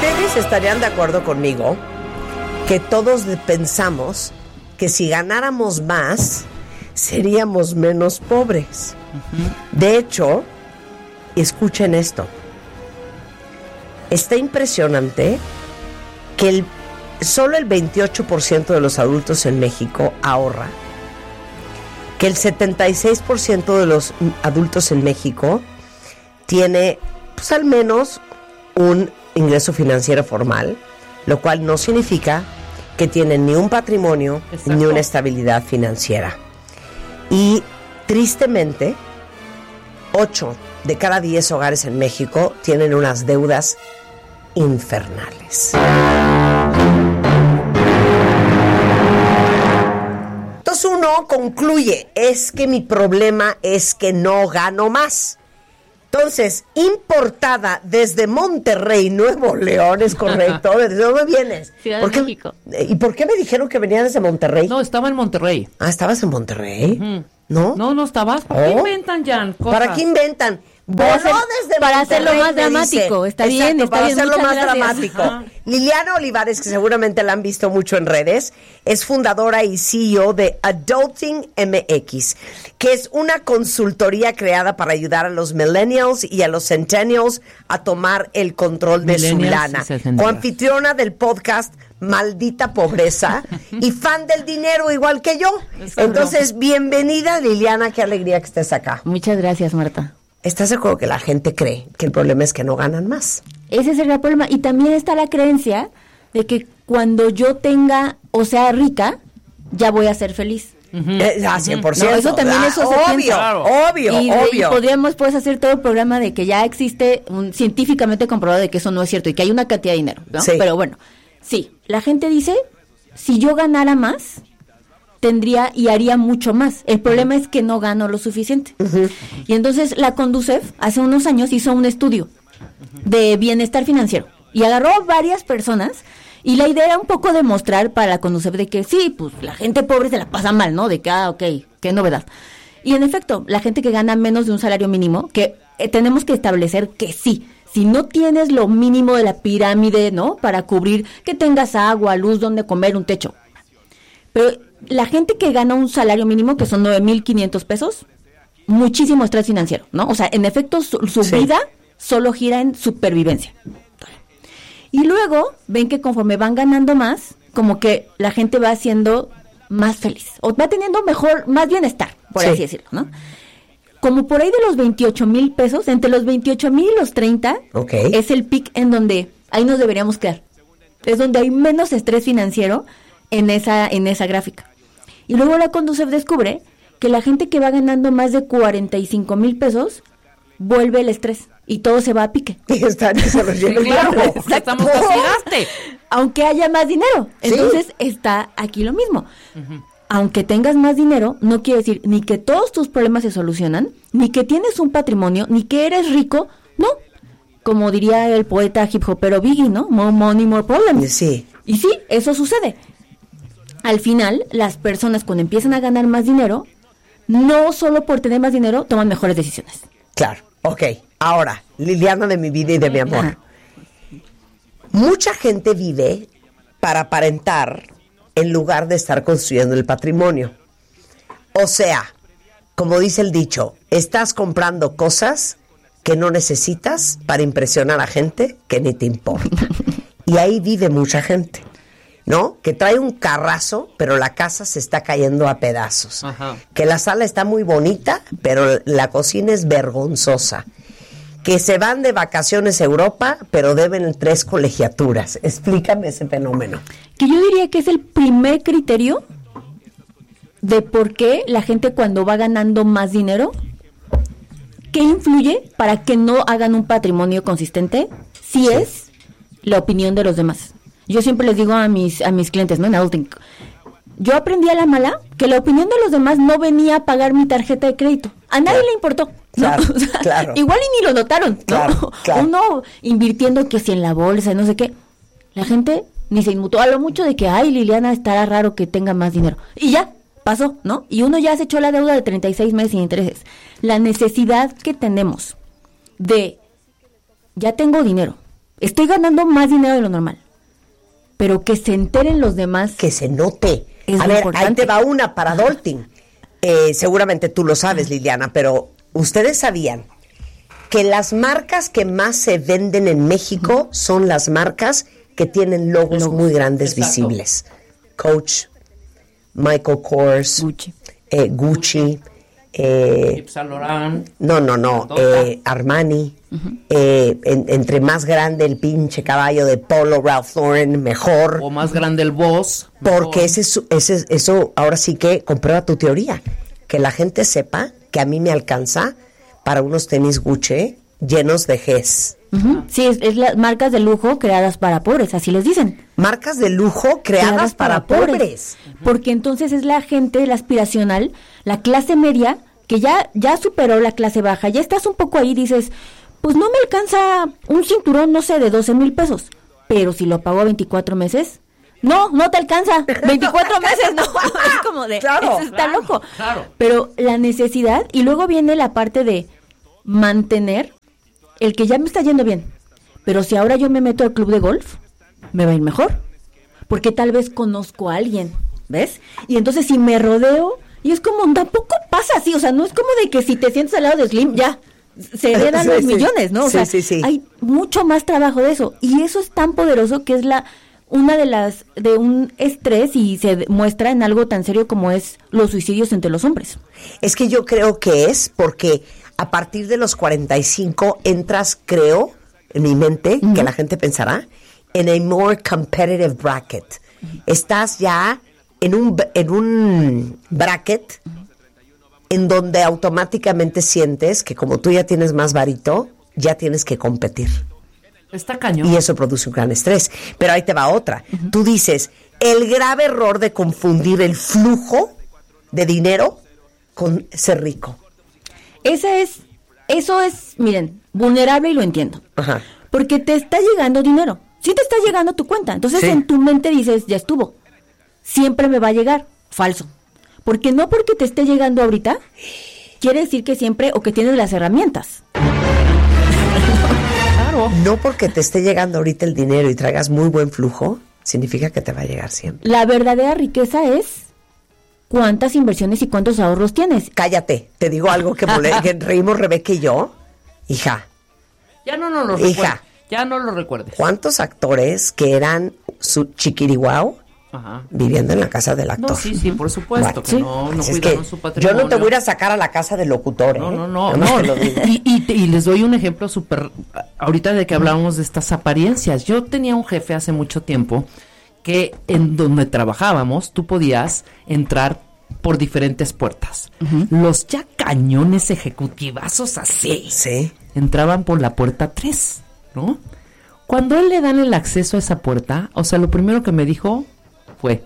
Ustedes estarían de acuerdo conmigo que todos pensamos que si ganáramos más, seríamos menos pobres. De hecho, escuchen esto. Está impresionante que solo el 28% de los adultos en México ahorra. Que el 76% de los adultos en México tiene, pues, al menos un ingreso financiero formal, lo cual no significa que tienen ni un patrimonio, exacto, ni una estabilidad financiera. Y tristemente, 8 de cada 10 hogares en México tienen unas deudas infernales. Entonces uno concluye, es que mi problema es que no gano más. Entonces, importada desde Monterrey, Nuevo León, ¿es correcto? ¿De dónde vienes? Ciudad de México. ¿Y por qué me dijeron que venía desde Monterrey? No, estaba en Monterrey. Ah, ¿estabas en Monterrey? Uh-huh. ¿No? No estabas. ¿Para qué inventan, Jan? Cosas? ¿Para qué inventan? Para hacerlo más dramático. Dice. Está bien, Exacto, está para bien. hacerlo más Gracias. dramático. Ajá. Liliana Olivares, que seguramente la han visto mucho en redes, es fundadora y CEO de Adulting MX, que es una consultoría creada para ayudar a los millennials y a los centennials a tomar el control de su lana. Coanfitriona del podcast Maldita Pobreza y fan del dinero igual que yo. Entonces, bienvenida, Liliana, qué alegría que estés acá. Muchas gracias, Marta. ¿Estás de acuerdo que la gente cree que el problema es que no ganan más? Ese es el gran problema. Y también está la creencia de que cuando yo tenga o sea rica, ya voy a ser feliz. 100%. No, eso también eso se obvio, piensa. obvio. Y podríamos pues hacer todo el programa de que ya existe científicamente comprobado de que eso no es cierto y que hay una cantidad de dinero, ¿no? Sí. Pero bueno, sí, la gente dice, si yo ganara más, tendría y haría mucho más. El problema es que no gano lo suficiente. Y entonces la Conducef hace unos años hizo un estudio de bienestar financiero y agarró a varias personas y la idea era un poco demostrar para la Conducef de que sí, pues la gente pobre se la pasa mal, ¿no? De que, ok, qué novedad. Y en efecto, la gente que gana menos de un salario mínimo, que tenemos que establecer que sí, si no tienes lo mínimo de la pirámide, ¿no? Para cubrir que tengas agua, luz, donde comer, un techo. Pero la gente que gana un salario mínimo, que son 9,500 pesos, muchísimo estrés financiero, ¿no? O sea, en efecto, su sí, vida solo gira en supervivencia. Y luego ven que conforme van ganando más, como que la gente va siendo más feliz, o va teniendo más bienestar, por sí, así decirlo, ¿no? Como por ahí de los 28,000 pesos, entre los 28,000 y los 30, okay, es el pic en donde ahí nos deberíamos quedar. Es donde hay menos estrés financiero en esa gráfica. Y luego la Conducef descubre que la gente que va ganando más de 45,000 pesos vuelve el estrés y todo se va a pique. Y se los lleva el claro, estamos casi. Aunque haya más dinero. Entonces, ¿sí? Está aquí lo mismo. Aunque tengas más dinero, no quiere decir ni que todos tus problemas se solucionan, ni que tienes un patrimonio, ni que eres rico, no. Como diría el poeta hip hopero Biggie, ¿no? More money, more problems. Sí. Y sí, eso sucede. Al final, las personas cuando empiezan a ganar más dinero, no solo por tener más dinero, toman mejores decisiones. Claro, ok. Ahora, Liliana de mi vida y de mi amor. Mucha gente vive para aparentar en lugar de estar construyendo el patrimonio. O sea, como dice el dicho, estás comprando cosas que no necesitas para impresionar a gente que ni te importa. Y ahí vive mucha gente, ¿no? Que trae un carrazo, pero la casa se está cayendo a pedazos. Ajá. Que la sala está muy bonita, pero la cocina es vergonzosa. Que se van de vacaciones a Europa, pero deben 3 colegiaturas. Explícame ese fenómeno. Que yo diría que es el primer criterio de por qué la gente cuando va ganando más dinero, ¿qué influye para que no hagan un patrimonio consistente? Sí, es la opinión de los demás. Yo siempre les digo a mis clientes, ¿no? En Adulting, yo aprendí a la mala que la opinión de los demás no venía a pagar mi tarjeta de crédito. A nadie le importó. Claro, ¿no? O sea, claro. Igual y ni lo notaron, ¿no? Claro. Uno invirtiendo que si en la bolsa, no sé qué. La gente ni se inmutó. A lo mucho de que, ay, Liliana, estará raro que tenga más dinero. Y ya, pasó, ¿no? Y uno ya se echó la deuda de 36 meses sin intereses. La necesidad que tenemos de, ya tengo dinero, estoy ganando más dinero de lo normal. Pero que se enteren los demás. Que se note. Es a ver, importante. ahí te va una para adulting. Seguramente tú lo sabes, Liliana, pero ¿ustedes sabían que las marcas que más se venden en México son las marcas que tienen logos muy grandes, visibles? Coach, Michael Kors, Gucci, Yves Saint Laurent. No, Armani. Entre más grande el pinche caballo de Polo, Ralph Lauren, mejor. O más grande el Boss. Porque eso ahora sí que comprueba tu teoría. Que la gente sepa que a mí me alcanza para unos tenis Gucci llenos de Gs. Sí, es las marcas de lujo creadas para pobres, así les dicen. Marcas de lujo creadas para pobres. Porque entonces es la gente, la aspiracional, la clase media, que ya superó la clase baja. Ya estás un poco ahí, dices, pues no me alcanza un cinturón, no sé, de 12,000 pesos. Pero si lo pago a 24 meses... No te alcanza. 24 meses, no. Es como de, claro, eso está loco. Claro. Pero la necesidad, y luego viene la parte de mantener el que ya me está yendo bien. Pero si ahora yo me meto al club de golf, me va a ir mejor. Porque tal vez conozco a alguien, ¿ves? Y entonces si me rodeo, y es como, tampoco pasa así. O sea, no es como de que si te sientes al lado de Slim, ya, se heredan los millones, ¿no? O sea, hay mucho más trabajo de eso. Y eso es tan poderoso que es una de un estrés y se muestra en algo tan serio como es los suicidios entre los hombres. Es que yo creo que es porque a partir de los 45 entras, creo, en mi mente, que la gente pensará, en a more competitive bracket. Estás ya en un bracket en donde automáticamente sientes que como tú ya tienes más varito, ya tienes que competir. Está cañón. Y eso produce un gran estrés. Pero ahí te va otra. Tú dices, el grave error de confundir el flujo de dinero con ser rico. Eso es, miren, vulnerable y lo entiendo. Ajá. Porque te está llegando dinero. Sí te está llegando a tu cuenta. Entonces en tu mente dices, ya estuvo. Siempre me va a llegar. Falso. Porque no porque te esté llegando ahorita, quiere decir que siempre o que tienes las herramientas. No porque te esté llegando ahorita el dinero y traigas muy buen flujo, significa que te va a llegar siempre. La verdadera riqueza es cuántas inversiones y cuántos ahorros tienes. Cállate, te digo algo que reímos Rebeca y yo. Hija. Ya no lo recuerdo. Ya no lo recuerdes. ¿Cuántos actores que eran su chiquiriguao viviendo en la casa del actor? No, sí, por supuesto. Bueno, que no cuidaron su patrimonio. Yo no te voy a ir a sacar a la casa del locutor. No. Y les doy un ejemplo súper, ahorita de que hablábamos de estas apariencias. Yo tenía un jefe hace mucho tiempo que en donde trabajábamos tú podías entrar por diferentes puertas. Los ya cañones ejecutivazos así. Sí. Entraban por la puerta 3, ¿no? Cuando él le dan el acceso a esa puerta, o sea, lo primero que me dijo fue,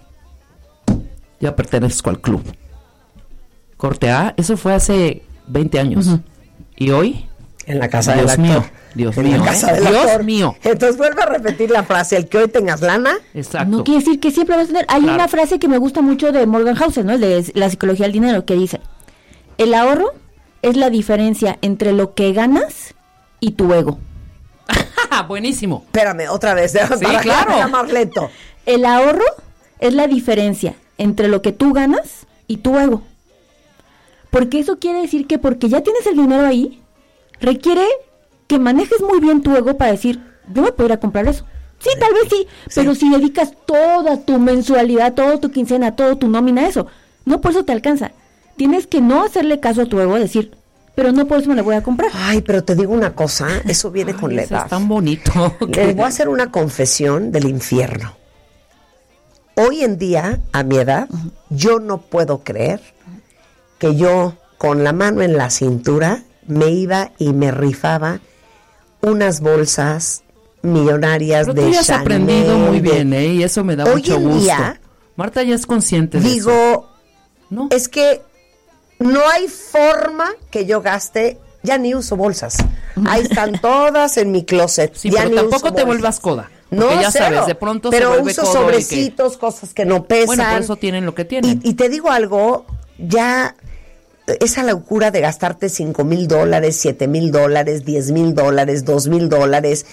ya pertenezco al club. Corte A, eso fue hace 20 años. Y hoy, en la casa del actor. Dios mío. Entonces vuelve a repetir la frase, el que hoy tengas lana. Exacto. No quiere decir que siempre vas a tener. Hay una frase que me gusta mucho de Morgan Housel, ¿no? De la psicología del dinero, que dice, el ahorro es la diferencia entre lo que ganas y tu ego. Buenísimo. Espérame, otra vez. Sí, claro. Más lento. El ahorro es la diferencia entre lo que tú ganas y tu ego. Porque eso quiere decir que porque ya tienes el dinero ahí, requiere que manejes muy bien tu ego para decir, yo me puedo ir a comprar eso. Sí, tal vez sí, pero si dedicas toda tu mensualidad, toda tu quincena, toda tu nómina a eso, no por eso te alcanza. Tienes que no hacerle caso a tu ego, decir, pero no por eso me la voy a comprar. Ay, pero te digo una cosa, eso viene con la edad. Es tan bonito. Les voy a hacer una confesión del infierno. Hoy en día, a mi edad, yo no puedo creer que yo, con la mano en la cintura, me iba y me rifaba unas bolsas millonarias pero de tú ya has Chanel, aprendido muy bien, y eso me da mucho gusto. Día, Marta ya es consciente de eso. Digo, ¿no? Es que no hay forma que yo gaste, ya ni uso bolsas. Ahí están todas en mi closet. Sí, ya pero ni tampoco uso te bolsas. vuelvas coda. No, ya cero. sabes, de pronto pero se vuelve uso codo sobrecitos, cosas que no pesan. Bueno, por eso tienen lo que tienen. Y te digo algo, ya esa locura de gastarte $5,000, $7,000, $10,000, $2,000,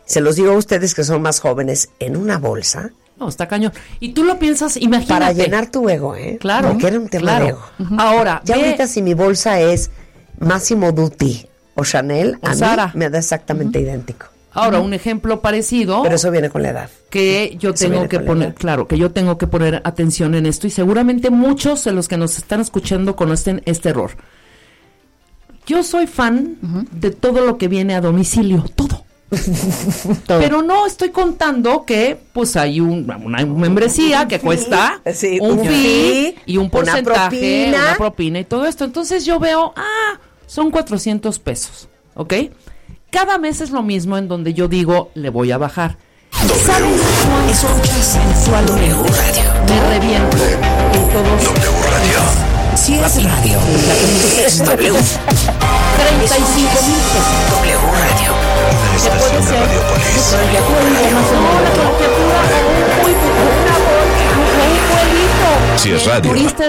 se los digo a ustedes que son más jóvenes, en una bolsa. No, está cañón. Y tú lo piensas, imagínate. Para llenar tu ego, ¿eh? Claro. Porque era un tema de ego. Ahora, ya ahorita si mi bolsa es Massimo Dutti o Chanel, o a Zara. mí me da exactamente idéntico. Ahora, un ejemplo parecido. Pero eso viene con la edad. Que yo tengo que poner, claro, que yo tengo que poner atención en esto y seguramente muchos de los que nos están escuchando conocen este error. Yo soy fan de todo lo que viene a domicilio, todo. Pero no estoy contando que pues hay una membresía que cuesta un fee y un porcentaje, una propina y todo esto. Entonces yo veo, son 400 pesos, ¿ok? Cada mes es lo mismo en donde yo digo, le voy a bajar. ¿Sabes cuánto mensualmente me reviento en todos? W Radio. Si es radio, es W. 35,000 pesos. W Radio. Una estación de Radiopolis. Si es radio. Turista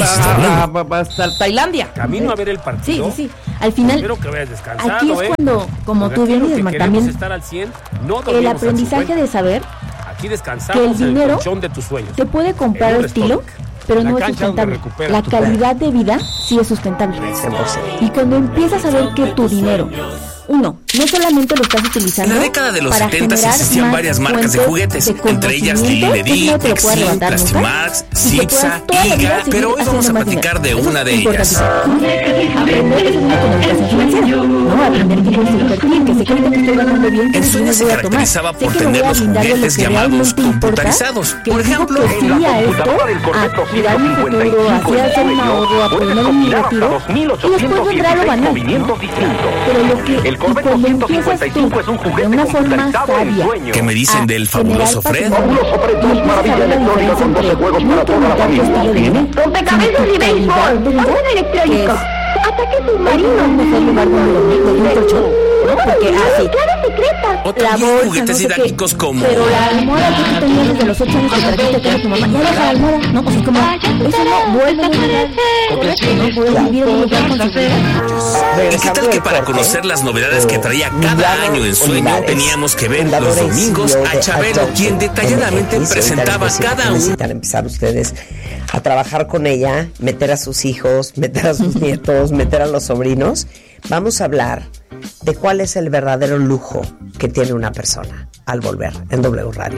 hasta Tailandia. Camino a ver el partido. Sí. Al final, Espero que vayas descansado, aquí es cuando, como tú bien dices, también estar al 100, no el aprendizaje de saber aquí que el dinero de tus sueños. te puede comprar el estilo, pero no es sustentable. La calidad de vida sí es sustentable. Y cuando empiezas a ver que tu dinero, uno, no solamente lo estás utilizando. En la década de los para 70 existían varias marcas de juguetes, entre ellas Lili Ledy, Exim, Plastimax, Zipsa, Iga, pero hoy vamos a platicar de una de ellas. Aprender es una comunicación financiera, ¿no? Aprender que puedes invertir, que se cree que estoy ganando bien. En Sueño se caracterizaba por tener los juguetes llamados computarizados. Por ejemplo, en la computadora del Corvette 255, a hacer un ahorro, a poner un retiro, y después vendrá lo banal, ¿no? Pero lo que el Corvette 255 es un juguete computarizado en sueño. ¿Qué me dicen del fabuloso Fred? Fabuloso Fred, dos maravillas electrónicas con 12 juegos para toda la familia. Rompecabezas y béisbol, juegos electrónicos, ataques submarinos, mejor lugar donde dormir, un colchón, ¿no? Porque así. claves secretas. Otros juguetes didácticos como... Pero la almohada que tú tenías desde los 8 años que trajiste con tu mamá, ya deja la almohada, ¿no? O sea, como, eso no vuelve a llegar. Correcto, ¿no? Puedes vivir en un lugar con seguridad. ¿Y qué tal que para conocer las novedades que traía cada año en Sueño teníamos que ver los domingos a Chabelo, quien detalladamente presentaba cada uno? Necesitan empezar ustedes a trabajar con ella, meter a sus hijos, meter a sus nietos, meter a los sobrinos. Vamos a hablar de cuál es el verdadero lujo que tiene una persona al volver en W Radio.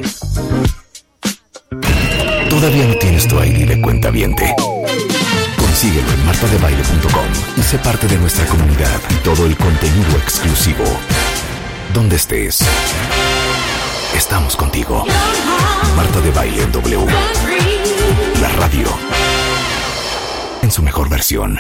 ¿Todavía no tienes tu ID de cuentaviente? Consíguelo en martadebaile.com y sé parte de nuestra comunidad y todo el contenido exclusivo. Donde estés, estamos contigo. Marta de Baile en W. La radio en su mejor versión.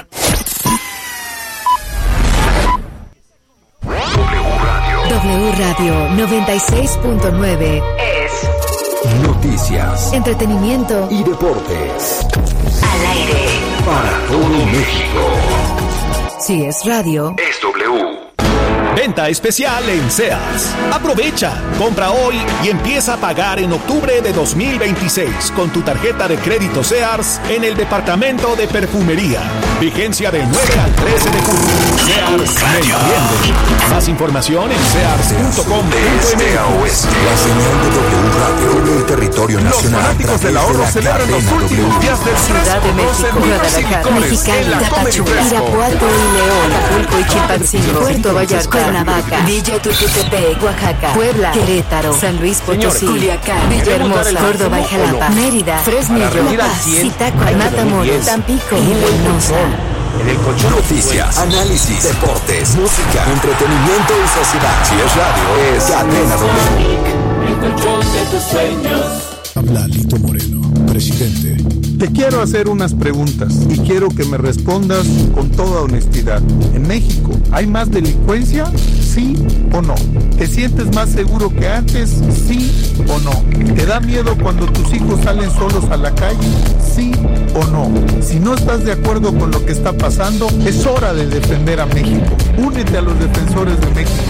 W Radio 96.9 es noticias, entretenimiento y deportes. Al aire Para todo México. Si es radio, Es W. Venta especial en Sears. Aprovecha, compra hoy y empieza a pagar en octubre de 2026 con tu tarjeta de crédito Sears en el departamento de perfumería. Vigencia del 9 al 13 de julio. Sears me entiende. Más información en sears.com.mx. La señal de W Radio en el territorio nacional. Los fanáticos del ahorro celebran los últimos días del Ciudad de México, Guadalajara, Mexicali, Tapachula, Irapuato y León, Acapulco y Chilpancingo, Puerto Vallarta, Cuernavaca, Villa Tultepec, Oaxaca, Puebla, Querétaro, San Luis Potosí, Culiacán, Villahermosa, Córdoba y Jalapa, Mérida, Fresnillo, La Paz, Zitácuaro, Matamoros, Tampico y Reynosa. En el colchón. Noticias, análisis, deportes, música, entretenimiento y sociedad. Si es radio, es Cadena W. El colchón de tus sueños. Habla Lito Moreno, presidente. Te quiero hacer unas preguntas y quiero que me respondas con toda honestidad. ¿En México hay más delincuencia? ¿Sí o no? ¿Te sientes más seguro que antes? ¿Sí o no? ¿Te da miedo cuando tus hijos salen solos a la calle? ¿Sí o no? Si no estás de acuerdo con lo que está pasando, es hora de defender a México. Únete a los defensores de México.